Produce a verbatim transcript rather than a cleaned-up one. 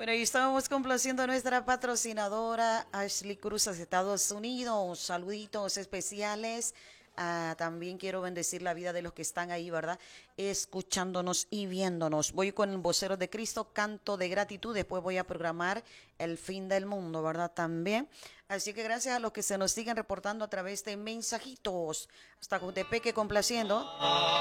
Bueno, y estábamos complaciendo a nuestra patrocinadora Ashley Cruz, a Estados Unidos. Saluditos especiales. Ah, también quiero bendecir la vida de los que están ahí, ¿verdad? Escuchándonos y viéndonos. Voy con el vocero de Cristo, canto de gratitud. Después voy a programar el fin del mundo, ¿verdad? También. Así que gracias a los que se nos siguen reportando a través de mensajitos. Hasta Cotepeque complaciendo.